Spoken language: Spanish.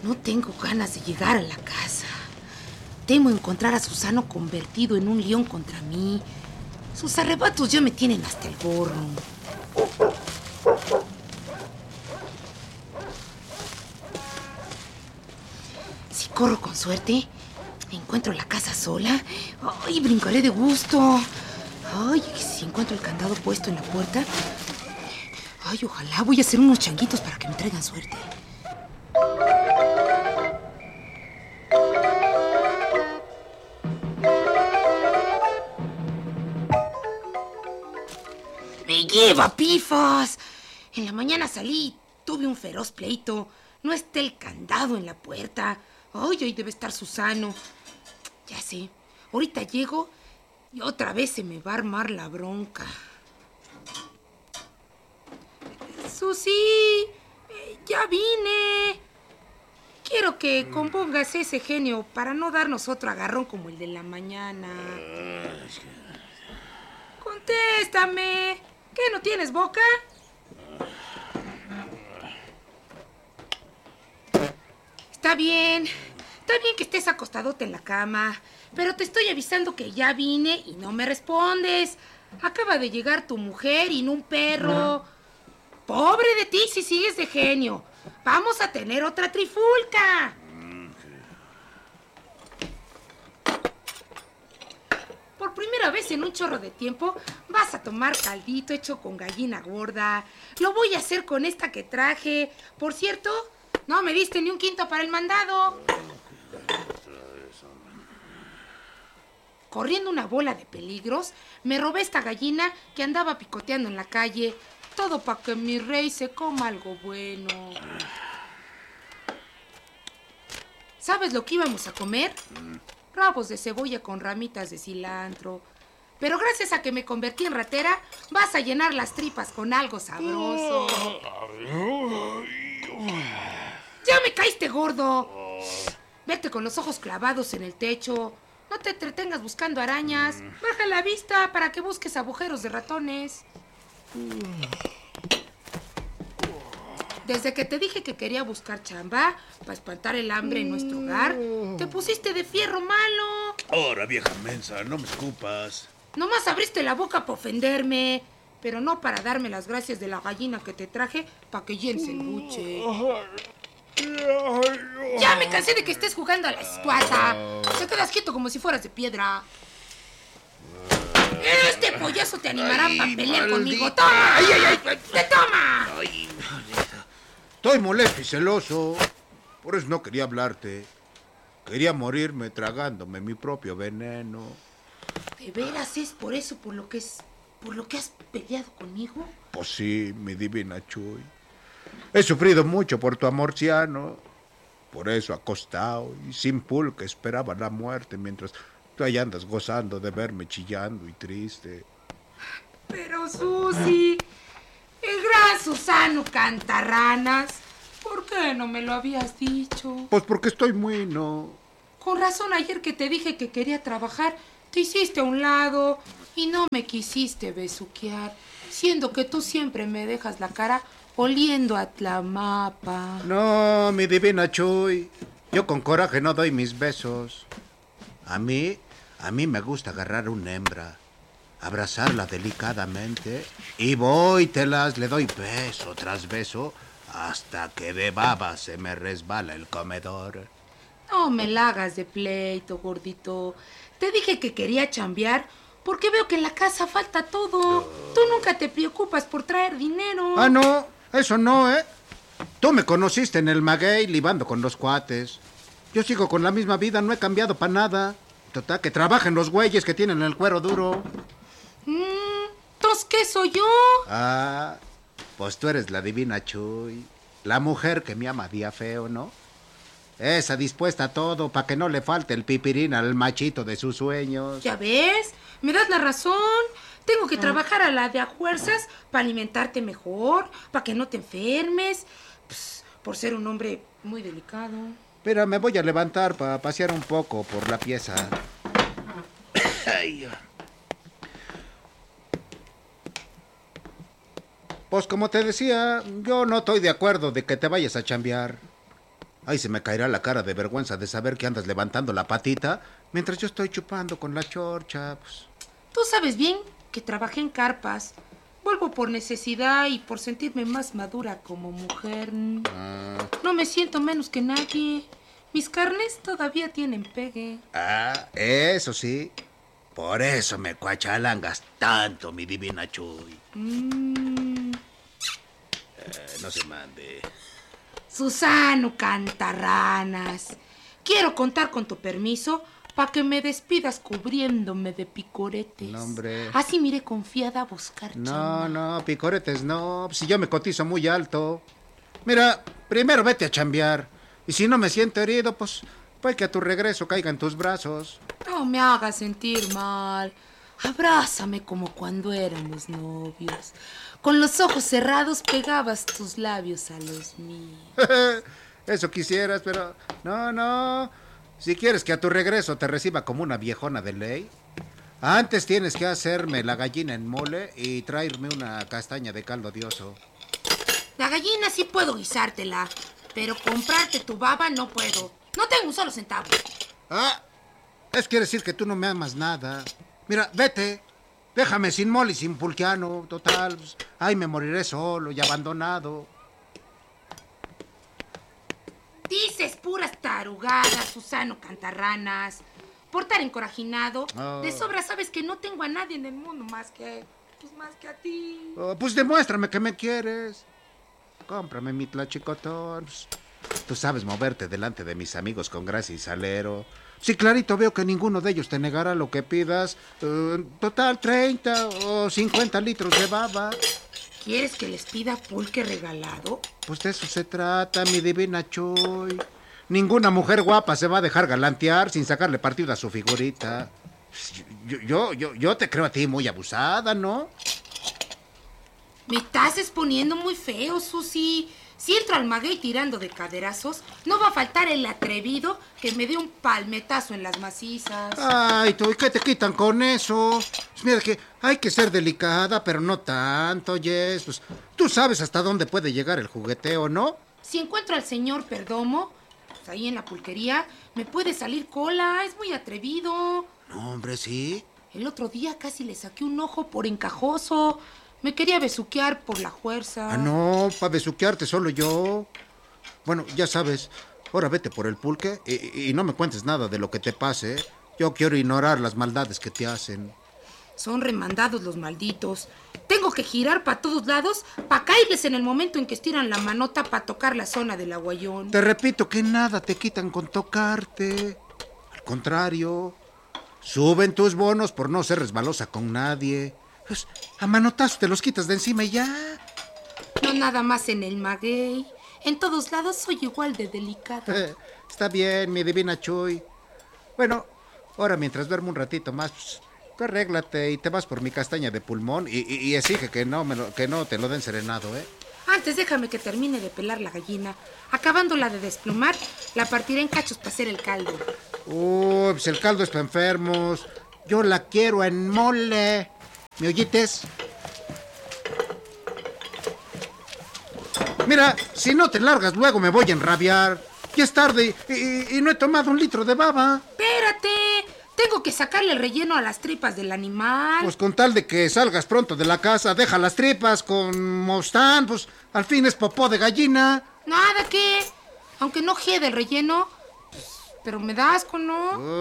No tengo ganas de llegar a la casa. Temo encontrar a Susano convertido en un león contra mí. Sus arrebatos ya me tienen hasta el gorro. Si corro con suerte, encuentro la casa sola. ¡Ay, brincaré de gusto! ¡Ay, si encuentro el candado puesto en la puerta! ¡Ay, ojalá! Voy a hacer unos changuitos para que me traigan suerte. ¡Me lleva, pifas! En la mañana salí y tuve un feroz pleito. No está el candado en la puerta. ¡Ay, ahí debe estar Susano! Ya sé, ahorita llego y otra vez se me va a armar la bronca. Susi, ya vine. Quiero que compongas ese genio para no darnos otro agarrón como el de la mañana. Contéstame. ¿Qué, no tienes boca? Está bien que estés acostadote en la cama, pero te estoy avisando que ya vine y no me respondes. Acaba de llegar tu mujer y no un perro. Pobre de ti si sigues de genio. Vamos a tener otra trifulca. Por primera vez en un chorro de tiempo vas a tomar caldito hecho con gallina gorda. Lo voy a hacer con esta que traje. Por cierto, no me diste ni un quinto para el mandado. Corriendo una bola de peligros, me robé esta gallina que andaba picoteando en la calle. Todo para que mi rey se coma algo bueno. ¿Sabes lo que íbamos a comer? Rabos de cebolla con ramitas de cilantro. Pero gracias a que me convertí en ratera, vas a llenar las tripas con algo sabroso. ¡Ya me caíste gordo! Vete con los ojos clavados en el techo. No te entretengas buscando arañas. Baja la vista para que busques agujeros de ratones. Desde que te dije que quería buscar chamba para espantar el hambre en nuestro hogar, te pusiste de fierro malo. Ahora, vieja mensa, no me escupas. Nomás abriste la boca para ofenderme, pero no para darme las gracias de la gallina que te traje para que llenes el buche. Ya me cansé de que estés jugando a la escuadra. Te quedas quieto como si fueras de piedra. Este pollazo te animará para pelear conmigo. ¡Toma! ¡Te toma! Estoy molesto y celoso. Por eso no quería hablarte. Quería morirme tragándome mi propio veneno. ¿De veras es por eso por lo que has peleado conmigo? Pues sí, mi divina Chuy. He sufrido mucho por tu amorciano. Por eso acostado y sin pulque esperaba la muerte mientras tú ahí andas gozando de verme chillando y triste. Pero Susi, el gran Susano Cantarranas, ¿por qué no me lo habías dicho? Pues porque estoy muy no. Con razón ayer que te dije que quería trabajar, te hiciste a un lado y no me quisiste besuquear, siendo que tú siempre me dejas la cara oliendo a Tlamapa. No, mi divina Chuy. Yo con coraje no doy mis besos. A mí me gusta agarrar una hembra, abrazarla delicadamente y le doy beso tras beso hasta que de baba se me resbala el comedor. No me la hagas de pleito, gordito. Te dije que quería chambear porque veo que en la casa falta todo. Tú nunca te preocupas por traer dinero. Ah, no, eso no, ¿eh? Tú me conociste en el maguey libando con los cuates. Yo sigo con la misma vida, no he cambiado para nada. Total, que trabajen los güeyes que tienen el cuero duro. ¿Entonces qué soy yo? Ah, pues tú eres la divina Chuy. La mujer que me ama día feo, ¿no? Esa dispuesta a todo para que no le falte el pipirín al machito de sus sueños. ¿Ya ves? Me das la razón. Tengo que trabajar a la de a fuerzas para alimentarte mejor, para que no te enfermes, pues, por ser un hombre muy delicado. Pero me voy a levantar para pasear un poco por la pieza. Ay, Pues como te decía, yo no estoy de acuerdo de que te vayas a chambear. Ay, se me caerá la cara de vergüenza de saber que andas levantando la patita mientras yo estoy chupando con la chorcha. Pues. Tú sabes bien que trabajé en carpas. Vuelvo por necesidad y por sentirme más madura como mujer. No me siento menos que nadie. Mis carnes todavía tienen pegue. Eso sí. Por eso me cuachalangas tanto, mi divina Chuy. No se mande. Susano Cantarranas, quiero contar con tu permiso para que me despidas cubriéndome de picoretes. No, hombre. Así me iré confiada a buscar chamba. No, picoretes no. Si yo me cotizo muy alto. Mira, primero vete a chambear. Y si no me siento herido, pues que a tu regreso caiga en tus brazos. No me hagas sentir mal. Abrázame como cuando éramos novios. Con los ojos cerrados pegabas tus labios a los míos. Eso quisieras, pero no. Si quieres que a tu regreso te reciba como una viejona de ley, antes tienes que hacerme la gallina en mole y traerme una castaña de caldo de oso. La gallina sí puedo guisártela, pero comprarte tu baba no puedo. No tengo un solo centavo. Es quiere decir que tú no me amas nada. Mira, vete. Déjame sin mole y sin pulquiano. Total, pues, ay, me moriré solo y abandonado. Dices puras tarugadas, Susano Cantarranas. Por estar encorajinado, de sobra sabes que no tengo a nadie en el mundo más que a ti. Pues demuéstrame que me quieres. Cómprame mi tlachicotón. Pues, tú sabes moverte delante de mis amigos con gracia y salero. Sí, clarito veo que ninguno de ellos te negará lo que pidas. Total, 30 o 50 litros de baba. ¿Quieres que les pida pulque regalado? Pues de eso se trata, mi divina Chuy. Ninguna mujer guapa se va a dejar galantear sin sacarle partido a su figurita. Yo te creo a ti muy abusada, ¿no? Me estás exponiendo muy feo, Susi. Si entro al maguey tirando de caderazos, no va a faltar el atrevido que me dé un palmetazo en las macizas. Ay, tú, ¿y qué te quitan con eso? Pues mira que hay que ser delicada, pero no tanto, Jess. Pues tú sabes hasta dónde puede llegar el jugueteo, ¿no? Si encuentro al señor Perdomo, pues ahí en la pulquería, me puede salir cola. Es muy atrevido. No, hombre, sí. El otro día casi le saqué un ojo por encajoso. Me quería besuquear por la fuerza. No, para besuquearte solo yo. Bueno, ya sabes, ahora vete por el pulque y no me cuentes nada de lo que te pase. Yo quiero ignorar las maldades que te hacen. Son remandados los malditos. Tengo que girar para todos lados para caerles en el momento en que estiran la manota para tocar la zona del aguayón. Te repito que nada te quitan con tocarte. Al contrario, suben tus bonos por no ser resbalosa con nadie. Pues, a manotazos te los quitas de encima y ya. No nada más en el maguey. En todos lados soy igual de delicada. Está bien, mi divina Chuy. Bueno, ahora mientras duermo un ratito más, pues, tú arréglate y te vas por mi castaña de pulmón y exige que no te lo den serenado, ¿eh? Antes déjame que termine de pelar la gallina. Acabándola de desplumar, la partiré en cachos para hacer el caldo. Pues el caldo es para enfermos. Yo la quiero en mole. ¿Me oyites? Mira, si no te largas luego me voy a enrabiar. Ya es tarde y no he tomado un litro de baba. ¡Espérate! Tengo que sacarle el relleno a las tripas del animal. Pues con tal de que salgas pronto de la casa, deja las tripas como están. Pues al fin es popó de gallina. Nada que, aunque no jede el relleno, pero me da asco, ¿no?